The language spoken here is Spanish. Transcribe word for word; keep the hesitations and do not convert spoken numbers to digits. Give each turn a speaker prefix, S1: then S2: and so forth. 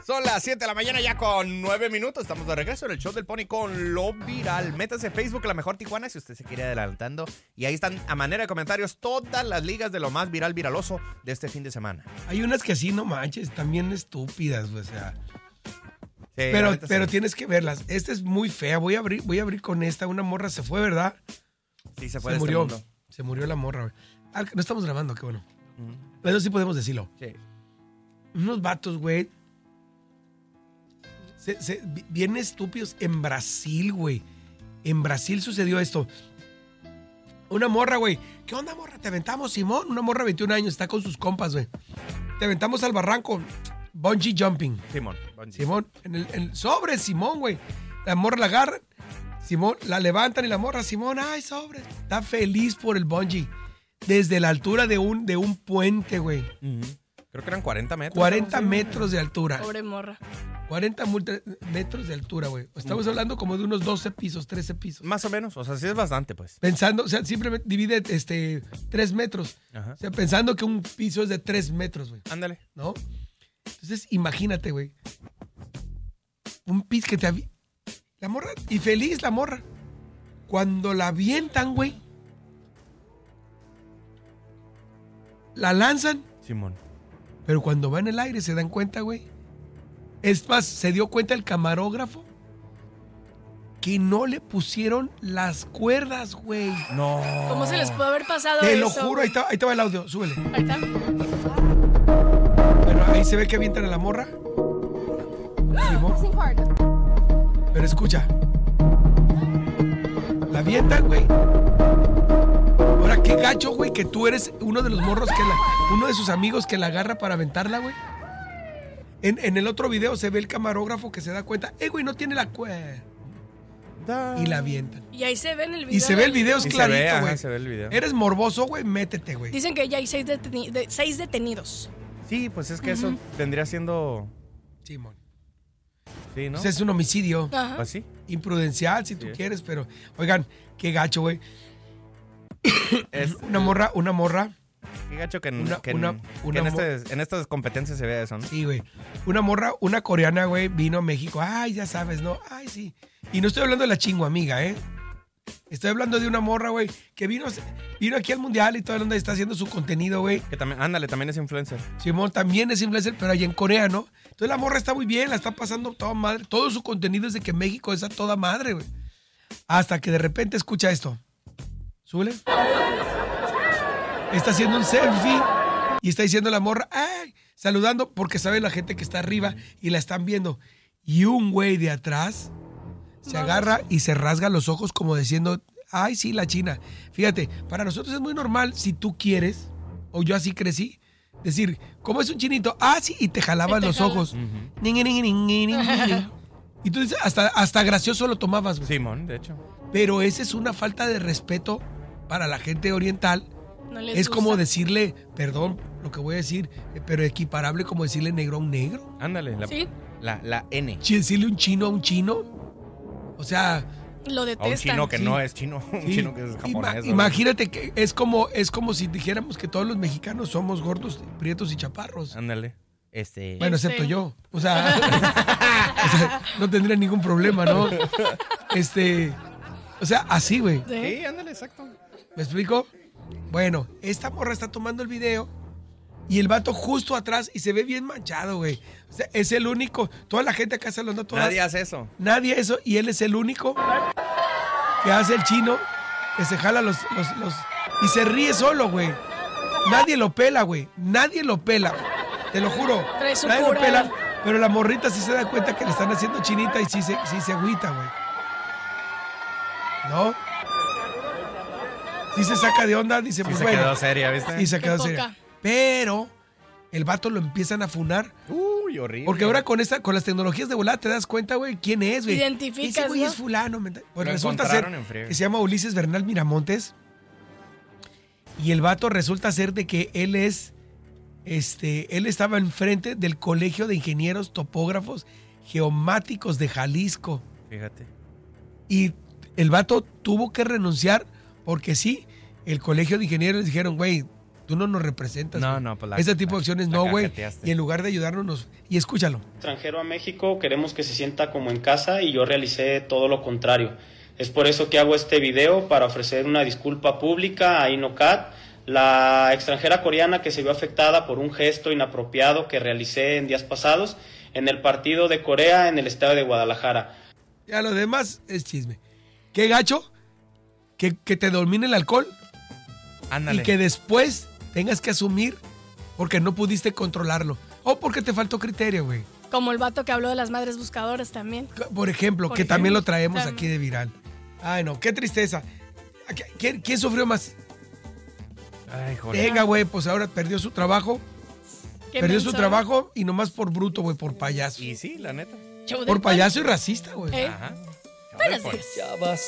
S1: Son las siete de la mañana ya con nueve minutos. Estamos de regreso en el show del Pony con lo viral. Métase a Facebook, La Mejor Tijuana, si usted se quiere adelantando. Y ahí están, a manera de comentarios, todas las ligas de lo más viral, viraloso de este fin de semana.
S2: Hay unas que así, no manches, también estúpidas, o sea.
S1: Sí,
S2: pero pero
S1: sí.
S2: tienes que verlas. Esta es muy fea. Voy a abrir, voy a abrir con esta. Una morra se fue, ¿verdad?
S1: Sí, se fue
S2: Se
S1: de
S2: murió.
S1: este mundo.
S2: Se murió la morra, güey. Ah, no estamos grabando, qué bueno.
S1: Uh-huh.
S2: Eso sí podemos decirlo.
S1: Sí.
S2: Unos vatos, güey. Se, se, bien estúpidos en Brasil, güey. En Brasil sucedió esto. Una morra, güey. ¿Qué onda, morra? Te aventamos, Simón. Una morra de veintiún años, está con sus compas, güey. Te aventamos al barranco. Bungee jumping.
S1: Simón. Bungee.
S2: Simón. En el, en el sobre, Simón, güey. La morra la agarran. Simón, la levantan y la morra, Simón, ay, sobre. Está feliz por el bungee. Desde la altura de un, de un puente, güey.
S1: Uh-huh. Creo que eran cuarenta metros.
S2: cuarenta metros de altura.
S3: Pobre morra.
S2: cuarenta metros de altura, güey. Estamos hablando como de unos doce pisos, trece pisos.
S1: Más o menos, o sea, sí es bastante, pues.
S2: Pensando, o sea, simplemente divide este, tres metros.
S1: Ajá.
S2: O sea, pensando que un piso es de tres metros, güey.
S1: Ándale.
S2: ¿No? Entonces, imagínate, güey. Un piso que te... Avi- la morra, y feliz la morra. Cuando la avientan, güey, la lanzan,
S1: Simón.
S2: pero cuando va en el aire se dan cuenta, güey. Es más, se dio cuenta el camarógrafo que no le pusieron las cuerdas, güey.
S1: No.
S3: ¿Cómo se les puede haber pasado
S2: Te
S3: eso?
S2: lo juro, ahí está, ahí te va el audio, súbele.
S3: Ahí está.
S2: Bueno, ahí se ve que avientan a la morra. Simón. Pero escucha. La avientan, güey. Ahora, qué gacho, güey, que tú eres uno de los morros que la... Uno de sus amigos que la agarra para aventarla, güey. En, en el otro video se ve el camarógrafo que se da cuenta. Eh, güey, no tiene la cuerda. Y la avientan.
S3: Y ahí se ve en el video.
S2: Y se ve el video, es
S1: Y se ve,
S2: clarito,
S1: ajá,
S2: güey.
S1: se ve el video.
S2: Eres morboso, güey, métete, güey.
S3: Dicen que ya hay seis, deteni- de- seis detenidos.
S1: Sí, pues es que eso vendría siendo...
S2: Simón.
S1: Sí, ¿no?
S2: Pues es un homicidio.
S3: Ajá.
S1: Pues sí.
S2: Imprudencial, si tú
S1: Sí.
S2: quieres, pero... Oigan, qué gacho, güey.
S1: Es,
S2: Una morra, una morra.
S1: Qué gacho que en,
S2: Una-
S1: que en,
S2: una-
S1: que
S2: una
S1: en,
S2: mo-
S1: este- en estas competencias se vea eso, ¿no?
S2: Sí, güey. Una morra, una coreana, güey, vino a México. Ay, ya sabes, ¿no? Ay, sí. Y no estoy hablando de la chingo amiga, ¿eh? Estoy hablando de una morra, güey, que vino, vino aquí al mundial y todo el mundo está haciendo su contenido, güey.
S1: Que también, ándale, también es influencer.
S2: Simón también es influencer, pero allá en Corea, ¿no? Entonces la morra está muy bien, la está pasando toda madre. Todo su contenido es de que México es a toda madre, güey. Hasta que de repente escucha esto. Súbele. Está haciendo un selfie y está diciendo la morra, ¡ay! Saludando porque sabe la gente que está arriba y la están viendo. Y un güey de atrás se agarra y se rasga los ojos como diciendo, ¡ay, sí, la China! Fíjate, para nosotros es muy normal, si tú quieres, o yo así crecí, decir, ¿cómo es un chinito? Ah, sí, y te jalaban
S3: Y te
S2: los
S3: jala.
S2: ojos.
S1: Ujú.
S2: Ning, ning, ning, ning, ning, ning. Y tú dices, hasta, hasta gracioso lo tomabas, güey.
S1: Simón, de hecho.
S2: Pero esa es una falta de respeto para la gente oriental.
S3: No les
S2: Es
S3: gusta.
S2: como decirle, perdón lo que voy a decir, eh, pero equiparable como decirle negro a un negro.
S1: Ándale, la,
S3: Sí,
S1: la, la N.
S2: Si decirle un chino a un chino. O sea,
S3: lo
S1: A un
S3: detestan.
S1: chino que
S2: Sí.
S1: no es chino, un
S2: sí,
S1: chino que es
S2: ima-
S1: japonés. ¿no?
S2: imagínate que es como, es como si dijéramos que todos los mexicanos somos gordos, prietos y chaparros.
S1: Ándale. Este...
S2: Bueno,
S3: Este.
S2: excepto yo. O sea, o sea, no tendría ningún problema, ¿no? Este, o sea, así, güey.
S3: ¿Sí?
S1: Sí, ándale, exacto.
S2: ¿Me explico? Bueno, esta morra está tomando el video y el vato justo atrás y se ve bien manchado, güey. O sea, es el único. Toda la gente acá se lo anda toda.
S1: Nadie hace eso.
S2: Nadie eso y él es el único que hace el chino, que se jala los, los, los y se ríe solo, güey. Nadie lo pela, güey. Nadie lo pela. Te lo juro.
S3: Trae su
S2: Nadie
S3: cura.
S2: lo pela. Pero la morrita sí se da cuenta que le están haciendo chinita y sí se, sí se agüita, güey. ¿No? Sí se saca de onda, dice,
S1: Sí
S2: pues
S1: se
S2: bueno.
S1: quedó seria, ¿viste?
S2: Sí se
S3: Qué
S2: quedó
S3: poca.
S2: seria. Pero el vato lo empiezan a funar.
S1: Uy, horrible.
S2: Porque ahora con esta, con las tecnologías de volada te das cuenta, güey, quién es, güey.
S3: Identificas,
S2: Ese güey
S3: ¿no?
S2: es fulano. me- Pues
S1: Lo
S2: resulta ser
S1: encontraron en friega.
S2: que se llama Ulises Bernal Miramontes. Y el vato resulta ser de que él es, este, él estaba enfrente del Colegio de Ingenieros Topógrafos Geomáticos de Jalisco.
S1: Fíjate.
S2: Y el vato tuvo que renunciar porque sí, el Colegio de Ingenieros dijeron, güey, tú no nos representas.
S1: No,
S2: güey.
S1: no, pues la-
S2: Ese tipo
S1: la-
S2: de acciones
S1: la
S2: no, güey.
S1: cajeteaste.
S2: Y en lugar de ayudarnos, nos... y escúchalo.
S4: Extranjero a México, queremos que se sienta como en casa y yo realicé todo lo contrario. Es por eso que hago este video para ofrecer una disculpa pública a Inocat, la extranjera coreana que se vio afectada por un gesto inapropiado que realicé en días pasados en el partido de Corea en el estado de Guadalajara.
S2: Ya lo demás es chisme. Qué gacho que, que te domine el alcohol
S1: Ándale.
S2: y que después tengas que asumir porque no pudiste controlarlo. O porque te faltó criterio, güey.
S3: Como el vato que habló de las madres buscadoras también.
S2: Por ejemplo,
S3: Por
S2: que
S3: ejemplo,
S2: también lo traemos
S3: también.
S2: aquí de viral. Ay, no, qué tristeza. ¿Quién, quién sufrió más?
S1: Ay, Jorge.
S2: Venga, güey, pues ahora perdió su trabajo.
S3: Qué
S2: Perdió su
S3: menso.
S2: trabajo y nomás por bruto, güey, por payaso.
S1: Y sí, la neta.
S3: Show del
S2: Por
S3: Pony.
S2: payaso y racista, güey.
S3: Eh,
S1: Ajá.
S3: Buenos
S1: Pues.
S3: días.